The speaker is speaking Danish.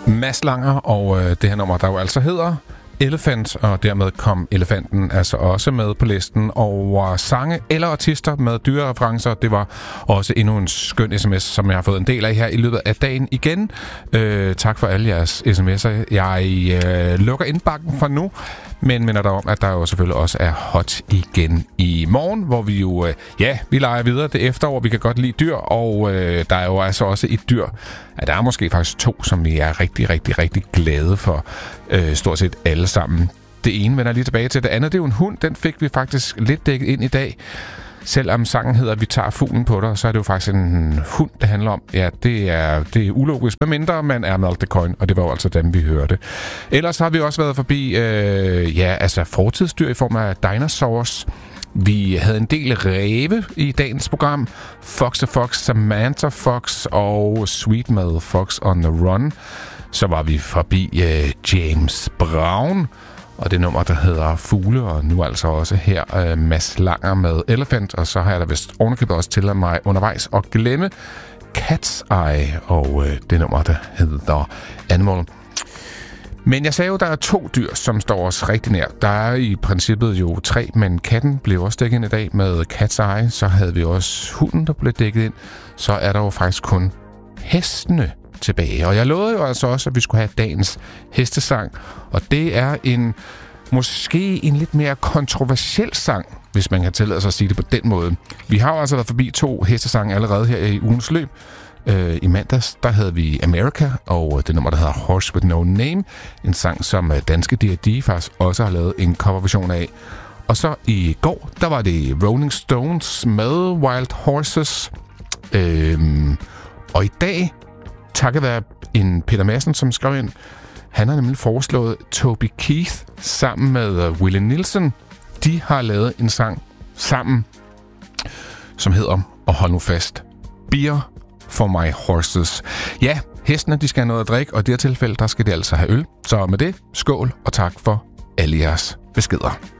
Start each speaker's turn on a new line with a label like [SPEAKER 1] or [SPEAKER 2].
[SPEAKER 1] Mads Langer, og det her nummer, der jo altså hedder Elephant, og dermed kom elefanten altså også med på listen over sange eller artister med dyrereferencer. Det var også endnu en skøn sms, som jeg har fået en del af her i løbet af dagen igen. Tak for alle jeres sms'er. Jeg lukker indbakken for nu, men minder dig om, at der jo selvfølgelig også er hot igen i morgen, hvor vi jo, vi leger videre det efterår. Vi kan godt lide dyr, og der er jo altså også et dyr. Ja, der er måske faktisk 2, som vi er rigtig, rigtig, rigtig glade for. Stort set alle sammen. Det ene vender lige tilbage til det andet. Det er jo en hund. Den fik vi faktisk lidt dækket ind i dag. Selvom sangen hedder Vi tager fuglen på dig, så er det jo faktisk en hund, det handler om. Ja, det er ulogisk. Med mindre man er Malk the Coin, og det var jo altså dem, vi hørte. Ellers har vi også været forbi fortidsdyr i form af dinosaurs. Vi havde en del ræve i dagens program. Fox the Fox, Samantha Fox og Sweet Mother Fox on the Run. Så var vi forbi James Brown og det nummer, der hedder Fugle, og nu altså også her Mads Langer med Elephant, og så har jeg da vist ovenikøbet også tilladt mig undervejs at glemme Cat's Eye og det nummer, der hedder Animal. Men jeg sagde jo, der er 2 dyr, som står os rigtig nær. Der er i princippet jo 3, men katten blev også dækket ind i dag med Cat's Eye. Så havde vi også hunden, der blev dækket ind. Så er der jo faktisk kun hestene tilbage. Og jeg lovede jo altså også, at vi skulle have dagens hestesang. Og det er måske en lidt mere kontroversiel sang, hvis man kan tillade sig at sige det på den måde. Vi har jo altså været forbi 2 hestesange allerede her i ugens løb. I mandags, der havde vi America, og det nummer, der hedder Horse With No Name. En sang, som danske D&D faktisk også har lavet en coverversion af. Og så i går, der var det Rolling Stones med Wild Horses. Og i dag, takket være en Peter Madsen, som skrev ind, han har nemlig foreslået Toby Keith sammen med Willie Nelson. De har lavet en sang sammen, som hedder, og hold nu fast, Beer for my horses. Ja, hestene, de skal have noget at drikke, og i det her tilfælde, der skal de altså have øl. Så med det, skål og tak for alle jeres beskeder.